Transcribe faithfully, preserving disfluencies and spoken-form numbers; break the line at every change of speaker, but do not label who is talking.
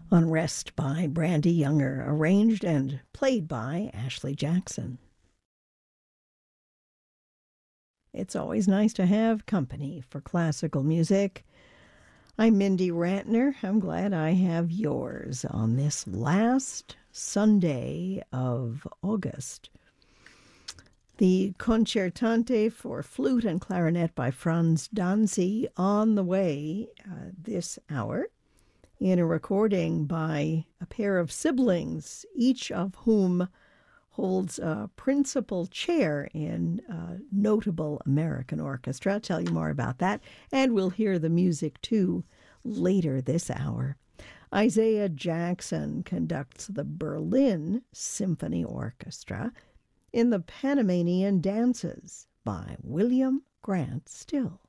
Unrest by Brandy Younger, arranged and played by Ashley Jackson. It's always nice to have company for classical music. I'm Mindy Rantner. I'm glad I have yours on this last Sunday of August. The Concertante for Flute and Clarinet by Franz Danzi on the way uh, this hour in a recording by a pair of siblings, each of whom holds a principal chair in a notable American orchestra. I'll tell you more about that, and we'll hear the music, too, later this hour. Isaiah Jackson conducts the Berlin Symphony Orchestra in the Panamanian Dances by William Grant Still.